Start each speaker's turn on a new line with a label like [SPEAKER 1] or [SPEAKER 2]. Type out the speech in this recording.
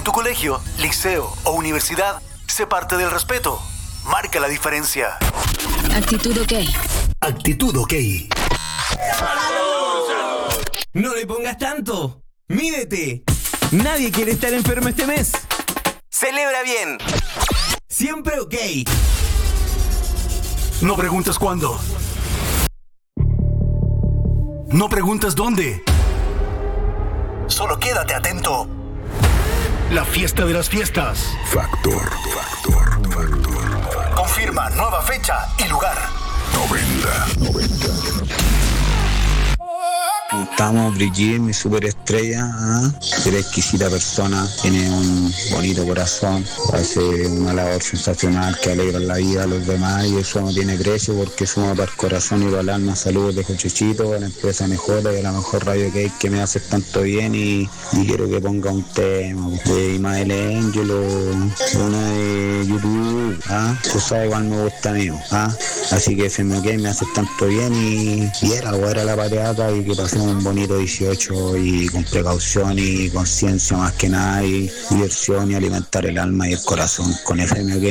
[SPEAKER 1] tu colegio, liceo o universidad, sé parte del respeto. Marca la diferencia.
[SPEAKER 2] Actitud OK.
[SPEAKER 1] Actitud OK.
[SPEAKER 3] No le pongas tanto. Mídete. Nadie quiere estar enfermo este mes. Celebra bien. Siempre OK.
[SPEAKER 1] No preguntes cuándo. No preguntes dónde. Solo quédate atento. La fiesta de las fiestas. Factor. Confirma nueva fecha y lugar. 90.
[SPEAKER 4] Estamos Brigitte, mi superestrella, era exquisita persona, tiene un bonito corazón, hace una labor sensacional que alegra la vida a los demás y eso no tiene precio porque suma para el corazón y para el alma. Saludos de Jochechito, la empresa mejor y a la mejor radio que me hace tanto bien y quiero que ponga un tema de Imael Angelo, una de YouTube, tú sabes cuál me gusta mío, así que FMK me hace tanto bien y era la pateata y que pasemos un bonito 18 y con precaución y conciencia más que nada y diversión y alimentar el alma y el corazón con FMK.